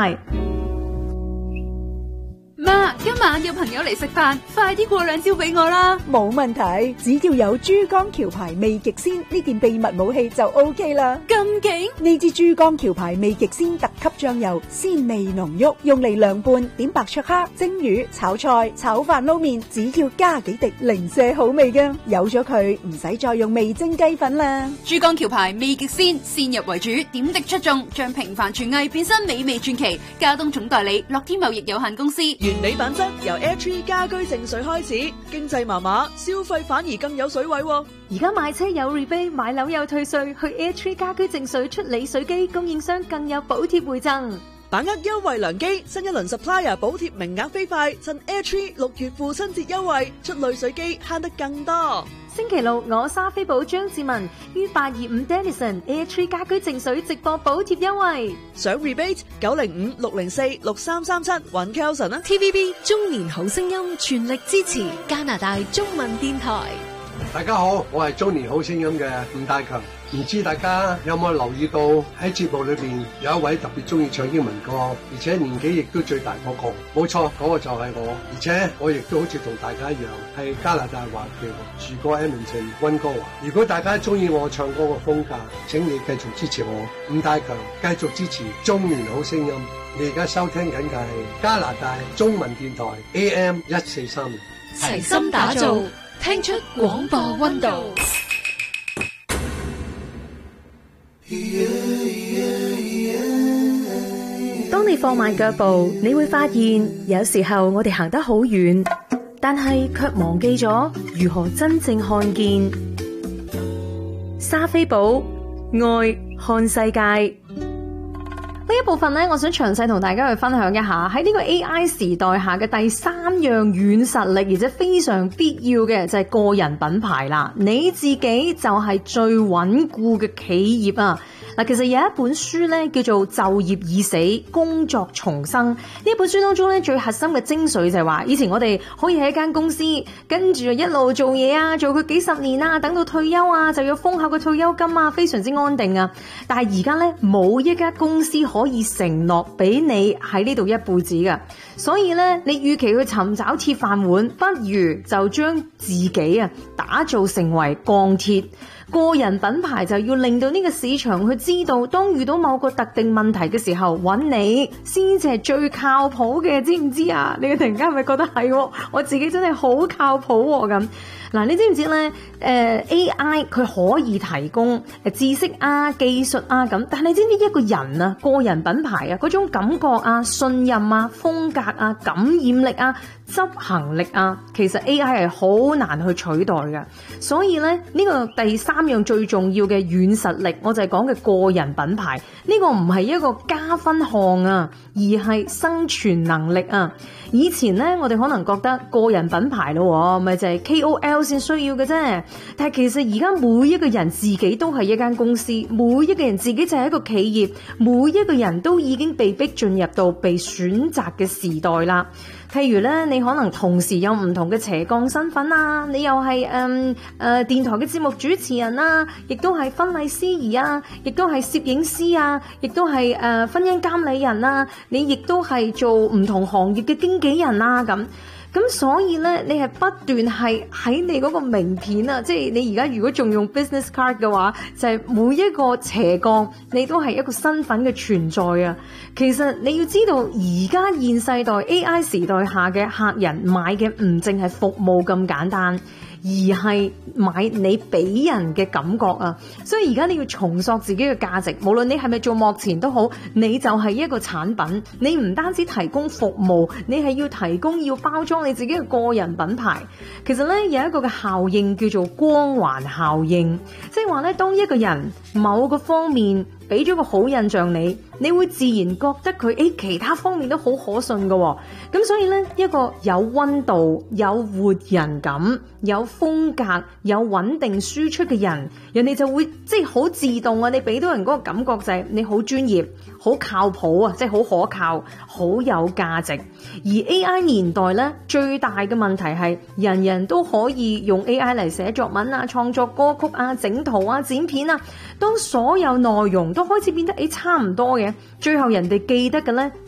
態。 媽，今晚有朋友嚟食飯，快啲過兩招俾我啦！ 冇問題，只要有珠江橋牌味極鮮呢件秘密武器就 OK 啦。 咁勁！ 呢支珠江橋牌味極鮮特級醬油，鮮味濃郁，用嚟涼拌、點白灼蝦、蒸魚、炒菜、炒飯撈麵，只要加幾滴，零舍好味㗎。有咗佢，唔使再用味精雞粉啦。 珠江橋牌味極鮮，鮮入為主，點滴出眾，將平凡廚藝變身美味傳奇。加東總代理樂天貿易有限公司。 原理品質由 Airtree 家居淨水開始，經濟麻麻，消費反而更有水位喎。 而家買車有 rebate， 買樓有退稅，去 Airtree 家居淨水出理水機，供應商更有補貼回贈。 把握優惠良機，新一輪 supplier 補貼名額飛快，趁 Airtree 6月父親節優惠，出濾水機慳得更多。 星期六，我莎菲寶張志文於825 Denison Airtree 家居淨水直播補貼優惠， 上 rebate 905-604-6337揾 Kelson 啦。 TVB 中年好聲音全力支持加拿大中文電台。 大家好，我係中年好聲音嘅吳大強。唔知大家有冇留意到喺節目裏邊有一位特別中意唱英文歌，而且年紀亦都最大嗰個。冇錯，嗰個就係我。而且我亦都好似同大家一樣係加拿大華僑，住過 Edmonton 溫哥華。如果大家中意我唱歌嘅風格，請你繼續支持我吳大強，繼續支持中年好聲音。你而家收聽緊嘅係加拿大中文電台 AM1430， 齊心打造，聽出廣播溫度。 當你放慢腳步，你會發現有時候我哋行得好遠，但係卻忘記咗如何真正看見。莎菲寶愛看世界呢一部分呢，我想詳細同大家去分享一下喺呢個 AI 時代下嘅第3樣軟實力，而且非常必要嘅就係個人品牌啦。你自己就係最穩固嘅企業啊！嗱，其實有一本書咧叫做《就業已死，工作重生》。呢本書當中咧最核心嘅精髓就係話，以前我哋可以喺一間公司跟住一路做嘢啊，做佢幾十年啊，等到退休啊就有豐厚嘅退休金啊，非常之安定啊。但係而家咧冇一間公司可以承諾俾你喺呢度一輩子噶，所以咧你與其去尋找鐵飯碗，不如就將自己啊打造成為鋼鐵。個人品牌就要令到呢個市場去知道，當遇到某個特定問題嘅時候，揾你先至係最靠譜嘅，知唔知啊？你突然間係咪覺得係？我自己真係好靠譜咁。嗱，你知唔知咧？AI 佢可以提供知識啊、技術啊咁，但係你知唔知一個人啊、個人品牌啊嗰種感覺啊、信任啊、風格啊、感染力啊、執行力啊，其實 AI 係好難去取代嘅。所以咧，呢個第3樣最重要嘅軟實力，我就係講嘅個人品牌。呢個唔係一個加分項啊，而係生存能力啊。以前咧，我哋可能覺得個人品牌咯，咪就係 KOL 先需要嘅啫。但係其實而家每一個人自己都係一間公司，每一個人自己就係一個企業，每一個人都已經被逼進入到被選擇嘅時代啦。譬如咧，你可能同時有唔同嘅斜槓身份啊，你又係電台嘅節目主持人啊，亦都係婚禮司儀啊，亦都係攝影師啊，亦都係婚姻監理人啊，你亦都係做唔同行業嘅經紀人啊咁。咁所以咧，你係不斷係喺你嗰個名片啊，即係你而家如果仲用 business card 嘅話，就係每一個斜槓你都係一個身份嘅存在啊。其實你要知道，而家現世代 AI 時代下嘅客人買嘅唔淨係服務咁簡單，而係買你俾人嘅感覺啊。所以而家你要重塑自己嘅價值，無論你係咪做幕前都好，你就係一個產品。你唔單止提供服務，你係要提供要包裝你自己嘅個人品牌。其實咧有一個嘅效應叫做光環效應，即係話咧，當一個人某個方面俾咗個好印象你會自然覺得佢其他方面都好可信㗎。咁所以咧，一個有溫度、有活人感、有風格、有穩定輸出嘅人，人哋就會即係好自動啊！你俾到人嗰個感覺就係你好專業、好靠譜啊，即係好可靠、好有價值。而 AI 年代咧，最大嘅問題係人人都可以用 AI 嚟寫作文啊、創作歌曲啊、整圖啊、剪片啊。當所有內容都開始變得差唔多嘅，最後人哋記得嘅咧